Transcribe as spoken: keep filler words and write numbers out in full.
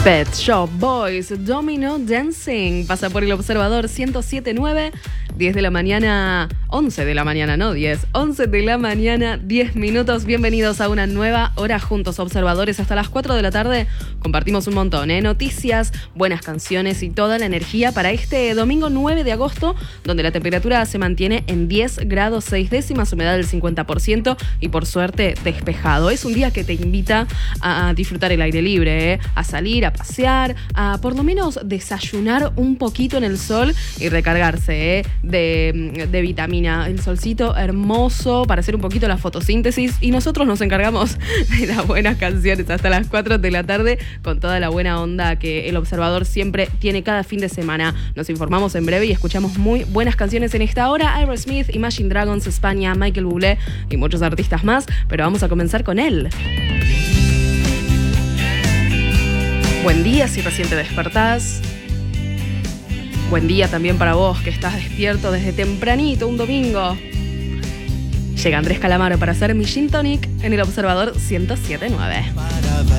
Pet Shop Boys, Domino Dancing, pasa por el Observador ciento siete punto nueve, diez de la mañana, once de la mañana, no diez, once de la mañana, diez minutos. Bienvenidos a una nueva hora juntos, observadores, hasta las cuatro de la tarde. Compartimos un montón, ¿eh? Noticias, buenas canciones y toda la energía para este domingo nueve de agosto, donde la temperatura se mantiene en diez grados seis décimas, humedad del cincuenta por ciento y por suerte despejado. Es un día que te invita a disfrutar el aire libre, ¿eh? A salir, a pasear, a por lo menos desayunar un poquito en el sol y recargarse, ¿eh? de, de vitamina. El solcito hermoso para hacer un poquito la fotosíntesis, y nosotros nos encargamos de las buenas canciones hasta las cuatro de la tarde con toda la buena onda que el Observador siempre tiene cada fin de semana. Nos informamos en breve y escuchamos muy buenas canciones en esta hora. Aerosmith, Imagine Dragons, España, Michael Bublé y muchos artistas más, pero vamos a comenzar con él. Buen día si recién te despertás. Buen día también para vos que estás despierto desde tempranito un domingo. Llega Andrés Calamaro para hacer mi Gin Tonic en el Observador ciento siete punto nueve.